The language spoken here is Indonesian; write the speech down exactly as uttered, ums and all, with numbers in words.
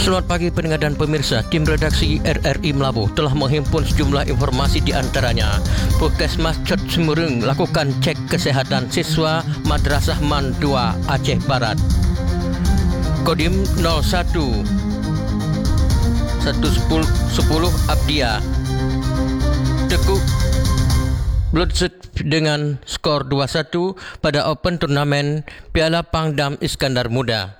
Selamat pagi pendengar dan pemirsa. Tim redaksi R R I Melabuh telah menghimpun sejumlah informasi, di antaranya Puskesmas Cot Semurung lakukan cek kesehatan siswa Madrasah Man dua Aceh Barat. Kodim nol satu satu sepuluh Abdia Tekuk Bloodset dengan skor dua satu pada Open Turnamen Piala Pangdam Iskandar Muda.